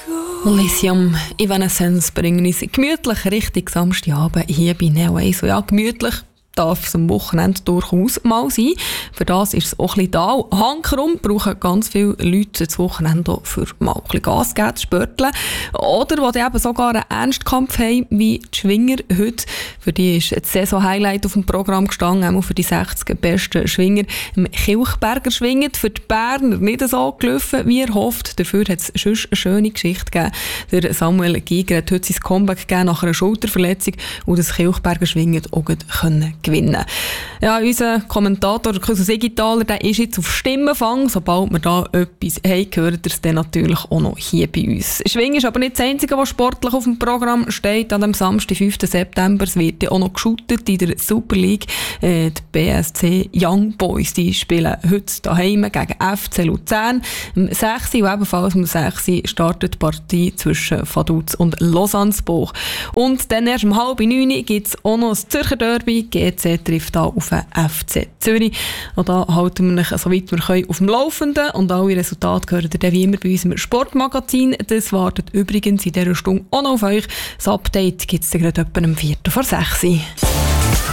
Lithium Evanescence bringen uns gemütlich Richtung Samstagabend hier bei Neo 1. Ja, gemütlich darf es am Wochenende durchaus mal sein. Für das ist es auch ein bisschen da. Hankerum brauchen ganz viele Leute das Wochenende für mal ein bisschen Gas geben, zu spörteln. Oder die eben sogar einen Ernstkampf haben, wie die Schwinger heute. Für die ist das Saison-Highlight auf dem Programm gestanden, auch für die 60 besten Schwinger im Kilchberger Schwingen. Für die Berner nicht so gelaufen, wie er hofft. Dafür hat es schon eine schöne Geschichte gegeben. Der Samuel Giger hat heute sein Comeback gegeben nach einer Schulterverletzung und das Kilchberger Schwingen auch gewinnen. Ja, unser Kommentator Cousin Sigitaler, der ist jetzt auf Stimmenfang. Sobald wir da etwas haben, hört ihr es dann natürlich auch noch hier bei uns. Schwingen ist aber nicht das Einzige, was sportlich auf dem Programm steht. An dem Samstag, 5. September, es wird ja auch noch geshootet in der Super League. Die BSC Young Boys, die spielen heute daheim gegen FC Luzern. Am 6. und ebenfalls am 6. startet die Partie zwischen Vaduz und Lausanne-Boch. Und dann erst um 8:30 gibt es auch noch das Zürcher Derby. GC trifft da auf den FC Zürich. Und da halten wir euch, soweit wir können, auf dem Laufenden. Und alle Resultate gehören dann wie immer bei uns im Sportmagazin. Das wartet übrigens in dieser Stunde auch noch auf euch. Das Update gibt es dann gerade etwa um 5:45.